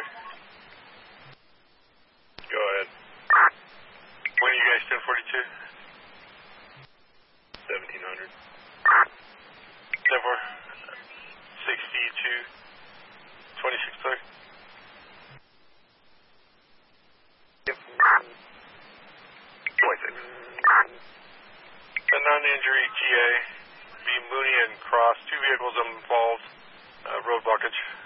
Charlie. Go ahead. When are you guys 1042? 1700. 10-4. 62. 26-3. Yep. 26. A non-injury TA. B. Mooney and Cross. 2 vehicles involved. Road blockage.